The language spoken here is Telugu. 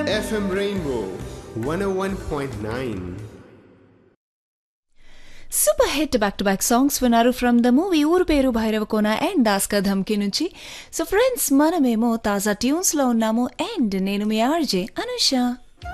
FM Rainbow 101.9. Super hit back to back songs విన్నారు ఫ్రమ్ ద మూవీ ఊరు పేరు భైరవకోన అండ్ దాస్కా ధమ్కి నుంచి. సో ఫ్రెండ్స్, మనమేమో తాజా ట్యూన్స్ లో ఉన్నాము అండ్ నేను మీ ఆర్జే అనుష.